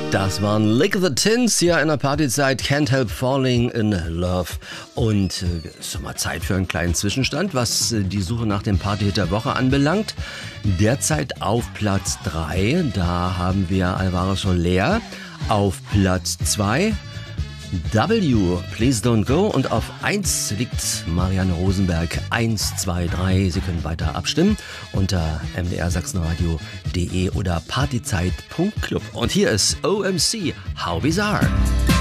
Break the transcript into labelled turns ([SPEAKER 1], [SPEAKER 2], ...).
[SPEAKER 1] Das waren Lick the Tins hier in der Partyzeit. Can't Help Falling in Love. Und ist doch mal Zeit für einen kleinen Zwischenstand, was die Suche nach dem Partyhit der Woche anbelangt. Derzeit auf Platz 3, da haben wir Alvaro Soler. Auf Platz 2 W, Please Don't Go. Und auf 1 liegt Marianne Rosenberg. 1, 2, 3. Sie können weiter abstimmen unter mdrsachsenradio.de oder partyzeit.club. Und hier ist OMC, How Bizarre.